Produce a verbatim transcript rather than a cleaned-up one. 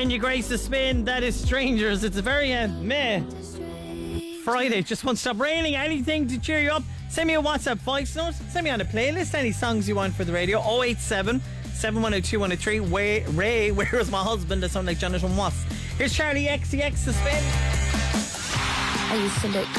Can you grace the spin? That is Strangers. It's a very uh, meh Friday. Just won't stop raining. Anything to cheer you up? Send me a WhatsApp voice note. Send me on a playlist. Any songs you want for the radio. oh eight seven, seven one oh, two one oh three. Way, Ray, where is my husband? I sound like Jonathan Watts. Here's Charlie X C X, The Spin. I used to look